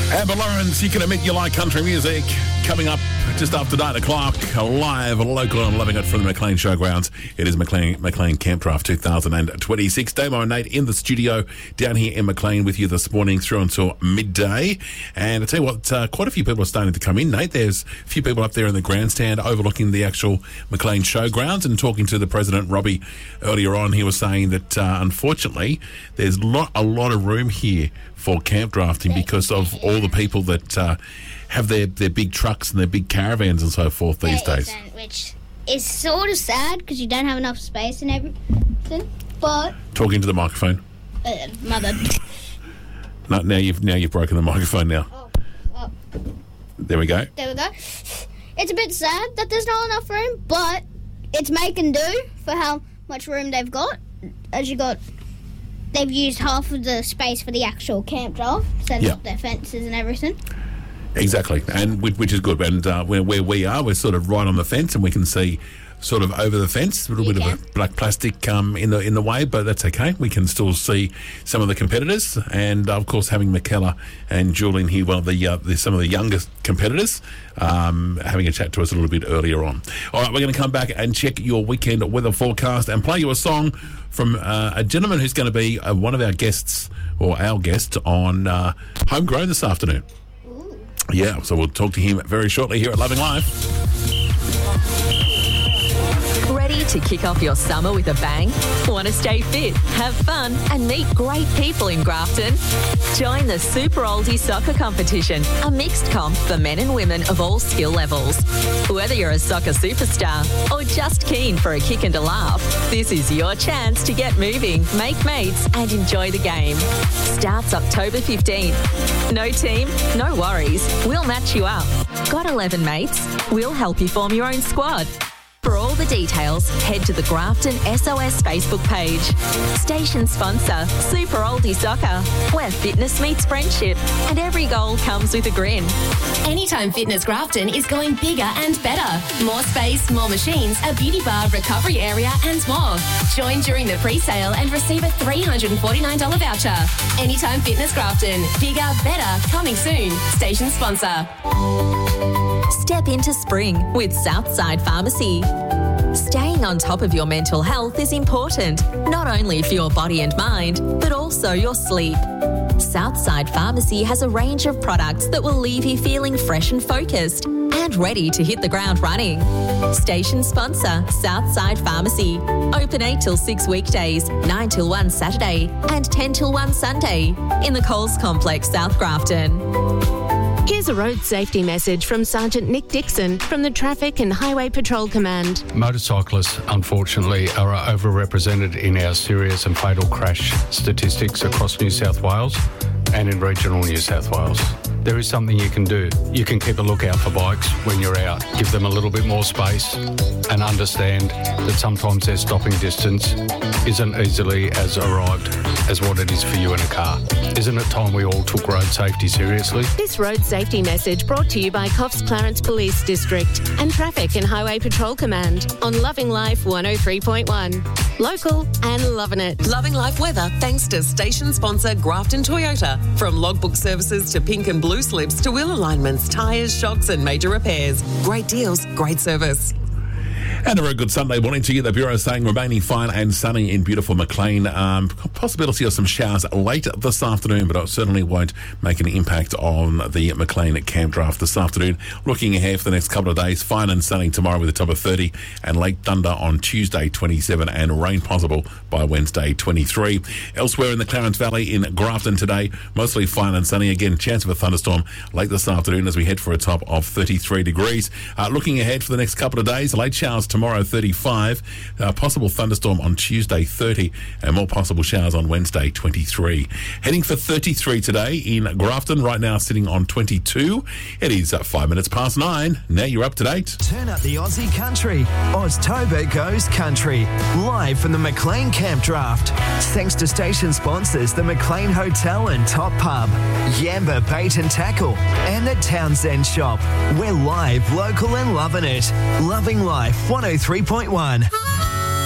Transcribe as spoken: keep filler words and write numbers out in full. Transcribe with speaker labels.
Speaker 1: Amber Lawrence, you can admit you like country music. Coming up just after nine o'clock, live, local and loving it from the Maclean Showgrounds. It is Maclean, Maclean Camp Draft twenty twenty-six. Damo and Nate in the studio down here in Maclean with you this morning through until midday. And I tell you what, uh, quite a few people are starting to come in, Nate. There's a few people up there in the grandstand overlooking the actual Maclean Showgrounds, and talking to the president, Robbie, earlier on, he was saying that uh, unfortunately there's lot, a lot of room here for camp drafting because of all the people that uh, have their, their big trucks and their big caravans and so forth these
Speaker 2: there
Speaker 1: days.
Speaker 2: Isn't, which is sort of sad because you don't have enough space and everything. But
Speaker 1: talking to the microphone.
Speaker 2: Uh, mother.
Speaker 1: No, now you've now you've broken the microphone. Now.
Speaker 2: Oh, oh.
Speaker 1: There we go.
Speaker 2: There we go. It's a bit sad that there's not enough room, but it's make and do for how much room they've got. As you got. They've used half of the space for the actual camp draft, setting
Speaker 1: yep.
Speaker 2: up their fences and everything.
Speaker 1: Exactly, and which is good. And uh, where, where we are, we're sort of right on the fence, and we can see sort of over the fence, a little
Speaker 2: you
Speaker 1: bit
Speaker 2: can.
Speaker 1: of a black plastic um, in the in the way, but that's okay. We can still see some of the competitors, and of course, having McKellar and Julian here, one of the, uh, the some of the youngest competitors, um, having a chat to us a little bit earlier on. All right, we're going to come back and check your weekend weather forecast and play you a song from uh, a gentleman who's going to be uh, one of our guests or our guest on uh, Homegrown this afternoon.
Speaker 2: Ooh.
Speaker 1: Yeah, so we'll talk to him very shortly here at Loving Life.
Speaker 3: Ready to kick off your summer with a bang? Want to stay fit, have fun and meet great people in Grafton? Join the Super Oldie Soccer Competition, a mixed comp for men and women of all skill levels. Whether you're a soccer superstar or just keen for a kick and a laugh, this is your chance to get moving, make mates and enjoy the game. Starts October fifteenth. No team? No worries. We'll match you up. Got eleven mates? We'll help you form your own squad. For all the details, head to the Grafton S O S Facebook page. Station sponsor, Super Oldie Soccer, where fitness meets friendship and every goal comes with a grin.
Speaker 4: Anytime Fitness Grafton is going bigger and better. More space, more machines, a beauty bar, recovery area and more. Join during the pre-sale and receive a three hundred forty-nine dollars voucher. Anytime Fitness Grafton, bigger, better, coming soon. Station sponsor.
Speaker 3: Step into spring with Southside Pharmacy. Staying on top of your mental health is important, not only for your body and mind, but also your sleep. Southside Pharmacy has a range of products that will leave you feeling fresh and focused and ready to hit the ground running. Station sponsor, Southside Pharmacy. Open eight till six weekdays, nine till one Saturday and ten till one Sunday in the Coles Complex, South Grafton.
Speaker 5: Here's a road safety message from Sergeant Nick Dixon from the Traffic and Highway Patrol Command.
Speaker 6: Motorcyclists, unfortunately, are overrepresented in our serious and fatal crash statistics across New South Wales and in regional New South Wales. There is something you can do. You can keep a lookout for bikes when you're out. Give them a little bit more space and understand that sometimes their stopping distance isn't easily as arrived as what it is for you in a car. Isn't it time we all took road safety seriously?
Speaker 5: This road safety message brought to you by Coffs Clarence Police District and Traffic and Highway Patrol Command on Loving Life one oh three point one. Local and loving it.
Speaker 7: Loving Life weather thanks to station sponsor Grafton Toyota. From logbook services to pink and blue slips to wheel alignments, tyres, shocks and major repairs. Great deals, great service.
Speaker 1: And a very good Sunday morning to you. The Bureau is saying remaining fine and sunny in beautiful Maclean. Um, possibility of some showers late this afternoon, but it certainly won't make an impact on the Maclean camp draft this afternoon. Looking ahead for the next couple of days, fine and sunny tomorrow with a top of thirty and late thunder on Tuesday twenty-seven and rain possible by Wednesday twenty-three. Elsewhere in the Clarence Valley in Grafton today, mostly fine and sunny. Again, chance of a thunderstorm late this afternoon as we head for a top of thirty-three degrees. Uh, looking ahead for the next couple of days, late showers tomorrow thirty-five, uh, possible thunderstorm on Tuesday thirty and more possible showers on Wednesday twenty-three. Heading for thirty-three today in Grafton, right now sitting on twenty-two. It is uh, five minutes past nine. Now you're up to date.
Speaker 8: Turn up the Aussie country. Oztober goes country. Live from the Maclean Camp Draft. Thanks to station sponsors the Maclean Hotel and Top Pub, Yamba Bait and Tackle and the Townsend Shop. We're live, local and loving it. Loving Life one oh three point one.